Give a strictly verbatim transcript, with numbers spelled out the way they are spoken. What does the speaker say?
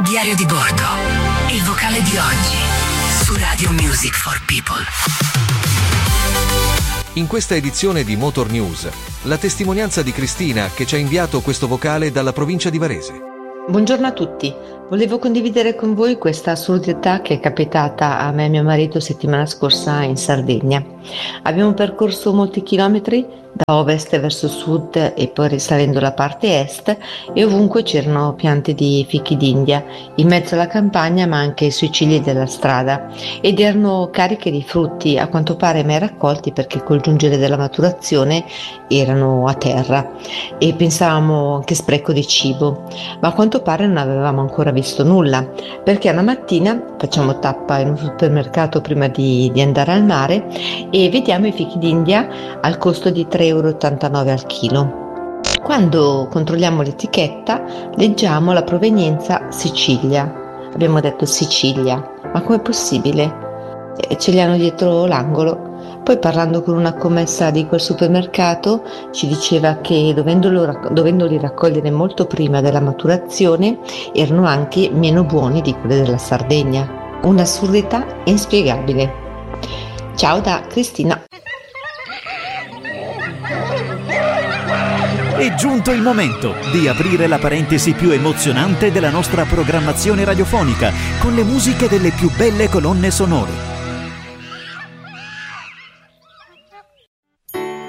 Diario di bordo, il vocale di oggi su Radio Music for People. In questa edizione di Motor News, la testimonianza di Cristina che ci ha inviato questo vocale dalla provincia di Varese. Buongiorno a tutti, volevo condividere con voi questa assurdità che è capitata a me e mio marito settimana scorsa in Sardegna. Abbiamo percorso molti chilometri da ovest verso sud e poi risalendo la parte est, e ovunque c'erano piante di fichi d'India, in mezzo alla campagna ma anche sui cigli della strada, ed erano cariche di frutti, a quanto pare mai raccolti perché col giungere della maturazione erano a terra, e pensavamo che spreco di cibo, ma a quanto pare non avevamo ancora visto nulla, perché una mattina facciamo tappa in un supermercato prima di, di andare al mare e vediamo i fichi d'India al costo di tre virgola ottantanove euro al chilo. Quando controlliamo l'etichetta leggiamo la provenienza Sicilia. Abbiamo detto Sicilia, ma com'è possibile? E ce li hanno dietro l'angolo. Poi parlando con una commessa di quel supermercato ci diceva che dovendolo, dovendoli raccogliere molto prima della maturazione erano anche meno buoni di quelli della Sardegna. Un'assurdità inspiegabile. Ciao da Cristina. È giunto il momento di aprire la parentesi più emozionante della nostra programmazione radiofonica con le musiche delle più belle colonne sonore.